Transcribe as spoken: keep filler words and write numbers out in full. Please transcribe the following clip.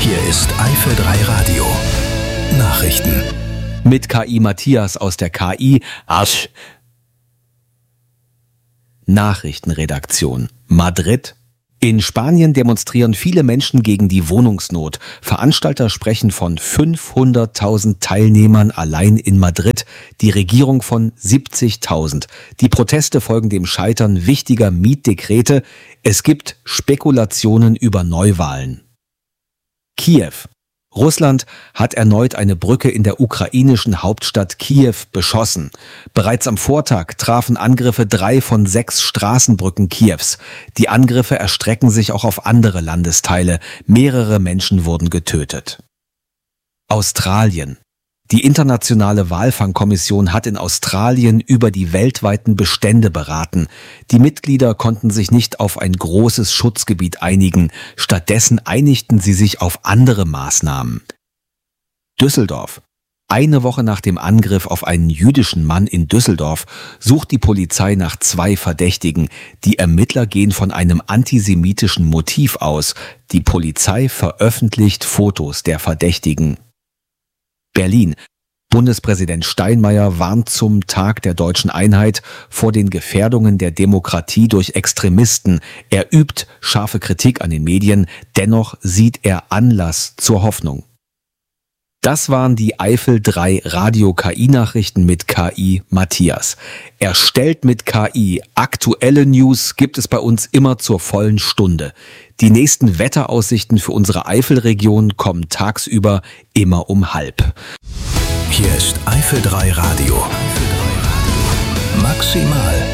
Hier ist Eifel drei Radio. Nachrichten. Mit K I Matthias aus der K I Asch. Nachrichtenredaktion. Madrid. In Spanien demonstrieren viele Menschen gegen die Wohnungsnot. Veranstalter sprechen von fünfhunderttausend Teilnehmern allein in Madrid, die Regierung von siebzigtausend. Die Proteste folgen dem Scheitern wichtiger Mietdekrete. Es gibt Spekulationen über Neuwahlen. Kiew. Russland hat erneut eine Brücke in der ukrainischen Hauptstadt Kiew beschossen. Bereits am Vortag trafen Angriffe drei von sechs Straßenbrücken Kiews. Die Angriffe erstrecken sich auch auf andere Landesteile. Mehrere Menschen wurden getötet. Australien. Die internationale Walfangkommission hat in Australien über die weltweiten Bestände beraten. Die Mitglieder konnten sich nicht auf ein großes Schutzgebiet einigen. Stattdessen einigten sie sich auf andere Maßnahmen. Düsseldorf. Eine Woche nach dem Angriff auf einen jüdischen Mann in Düsseldorf sucht die Polizei nach zwei Verdächtigen. Die Ermittler gehen von einem antisemitischen Motiv aus. Die Polizei veröffentlicht Fotos der Verdächtigen. Berlin. Bundespräsident Steinmeier warnt zum Tag der deutschen Einheit vor den Gefährdungen der Demokratie durch Extremisten. Er übt scharfe Kritik an den Medien, dennoch sieht er Anlass zur Hoffnung. Das waren die Eifel drei Radio-K I-Nachrichten mit K I Matthias. Erstellt mit K I. Aktuelle News gibt es bei uns immer zur vollen Stunde. Die nächsten Wetteraussichten für unsere Eifelregion kommen tagsüber immer um halb. Hier ist Eifel drei Radio. Maximal.